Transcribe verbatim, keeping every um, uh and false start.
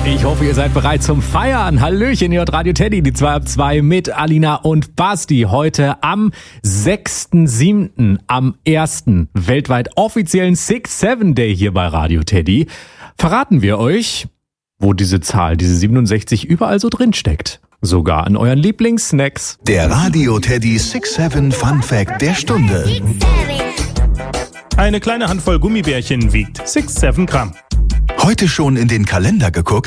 Ich hoffe, ihr seid bereit zum Feiern. Hallöchen, ihr hört Radio Teddy, die zwei ab zwei mit Alina und Basti. Heute am sechsten siebten, am ersten weltweit offiziellen six seven Day hier bei Radio Teddy, verraten wir euch, wo diese Zahl, diese siebenundsechzig, überall so drin steckt. Sogar an euren Lieblingssnacks. Der Radio Teddy six seven Fun Fact der Stunde. Eine kleine Handvoll Gummibärchen wiegt sechs, sieben Gramm. Heute schon in den Kalender geguckt?